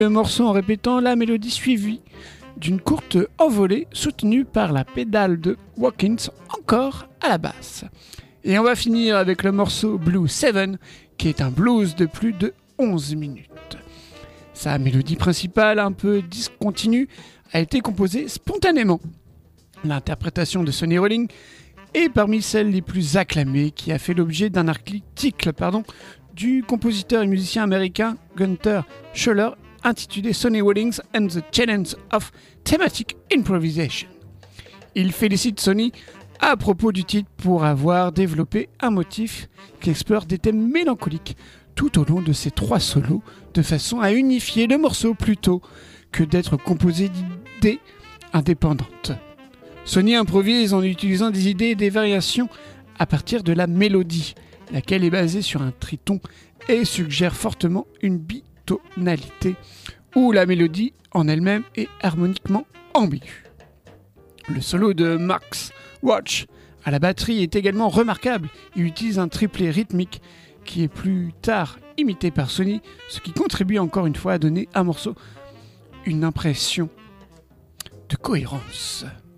le morceau en répétant la mélodie suivie d'une courte envolée soutenue par la pédale de Watkins, encore à la basse. Et on va finir avec le morceau Blue 7, qui est un blues de plus de 11 minutes. Sa mélodie principale, un peu discontinue, a été composée spontanément. L'interprétation de Sonny Rollins est parmi celles les plus acclamées, qui a fait l'objet d'un article du compositeur et musicien américain Gunther Schuller intitulé Sonny Rollins and the Challenge of Thematic Improvisation. Il félicite Sonny à propos du titre pour avoir développé un motif qui explore des thèmes mélancoliques tout au long de ses 3 solos, de façon à unifier le morceau plutôt que d'être composé d'idées indépendantes. Sonny improvise en utilisant des idées et des variations à partir de la mélodie, laquelle est basée sur un triton et suggère fortement une bitonalité, où la mélodie en elle-même est harmoniquement ambiguë. Le solo de Max Roach à la batterie est également remarquable. Il utilise un triplet rythmique qui est plus tard imité par Sonny, ce qui contribue encore une fois à donner à un morceau une impression de cohérence.